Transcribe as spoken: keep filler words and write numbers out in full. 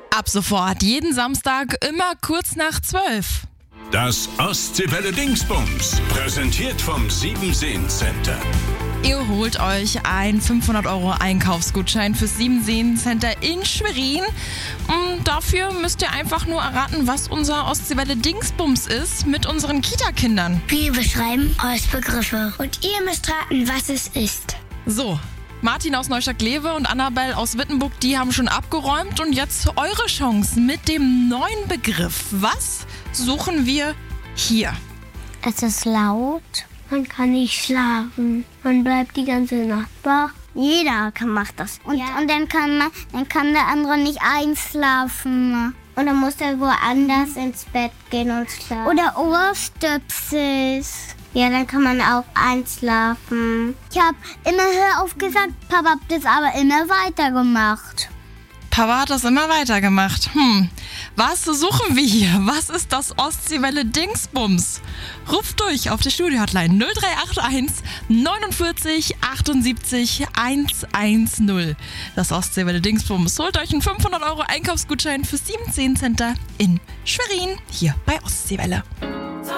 Ab sofort jeden Samstag immer kurz nach zwölf. Das Ostseewelle Dingsbums, präsentiert vom Siebenseen Center. Ihr holt euch einen fünfhundert Euro Einkaufsgutschein fürs Siebenseen Center in Schwerin. Und dafür müsst ihr einfach nur erraten, was unser Ostseewelle Dingsbums ist mit unseren Kita-Kindern. Wir beschreiben Hausbegriffe und ihr müsst raten, was es ist. So, Martin aus Neustadt-Glewe und Annabelle aus Wittenburg, die haben schon abgeräumt. Und jetzt eure Chance mit dem neuen Begriff. Was suchen wir hier? Es ist laut, man kann nicht schlafen, man bleibt die ganze Nacht wach. Jeder kann macht das. Und, ja. und dann, kann man, dann kann der andere nicht einschlafen. Und dann muss er woanders ins Bett gehen und schlafen. Oder Ohrstöpsel. Ja, dann kann man auch einschlafen. Ich habe immer hör auf gesagt, Papa hat das aber immer weitergemacht. Papa hat das immer weitergemacht. Hm, was suchen wir hier? Was ist das Ostseewelle Dingsbums? Ruft durch auf die Studio-Hotline null drei acht eins neunundvierzig achtundsiebzig hundertzehn. Das Ostseewelle Dingsbums. Holt euch einen fünfhundert Euro Einkaufsgutschein fürs Siebenseen Center in Schwerin, hier bei Ostseewelle.